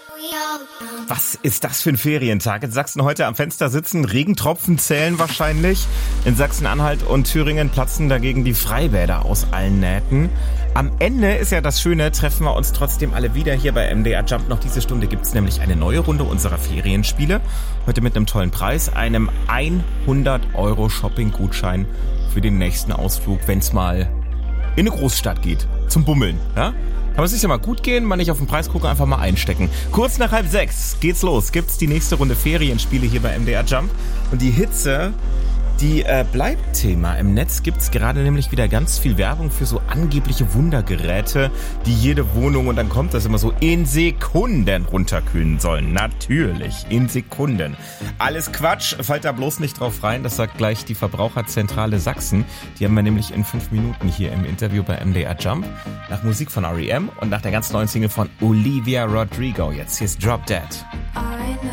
Was ist das für ein Ferientag? In Sachsen heute am Fenster sitzen, Regentropfen zählen wahrscheinlich. In Sachsen-Anhalt und Thüringen platzen dagegen die Freibäder aus allen Nähten. Am Ende ist ja das Schöne, treffen wir uns trotzdem alle wieder hier bei MDR Jump. Noch diese Stunde gibt's nämlich eine neue Runde unserer Ferienspiele. Heute mit einem tollen Preis, einem 100€ Shopping-Gutschein für den nächsten Ausflug, wenn's mal in eine Großstadt geht, zum Bummeln, ja? Kann es sich ja mal gut gehen, mal nicht auf den Preis gucken, einfach mal einstecken. Kurz nach 5:30 geht's los, gibt's die nächste Runde Ferienspiele hier bei MDR Jump. Und die Hitze, die bleibt Thema. Im Netz gibt's gerade nämlich wieder ganz viel Werbung für so angebliche Wundergeräte, die jede Wohnung, und dann kommt das immer so, in Sekunden runterkühlen sollen. Natürlich, in Sekunden. Alles Quatsch, fallt da bloß nicht drauf rein, das sagt gleich die Verbraucherzentrale Sachsen. Die haben wir nämlich in 5 Minuten hier im Interview bei MDR Jump. Nach Musik von R.E.M. und nach der ganz neuen Single von Olivia Rodrigo. Jetzt hier ist Drop Dead.